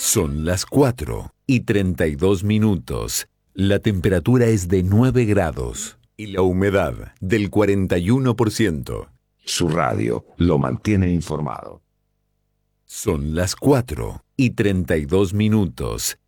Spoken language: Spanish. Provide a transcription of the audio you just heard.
Son las 4:32. La temperatura es de 9 grados y la humedad del 41%. Su radio lo mantiene informado. Son las 4:32.